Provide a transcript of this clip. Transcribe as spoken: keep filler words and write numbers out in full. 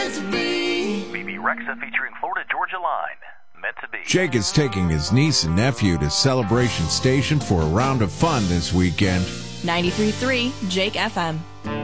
meant to be. B B Rexa featuring Florida Georgia Line. Meant to be. Jake is taking his niece and nephew to Celebration Station for a round of fun this weekend. ninety-three point three Jake F M.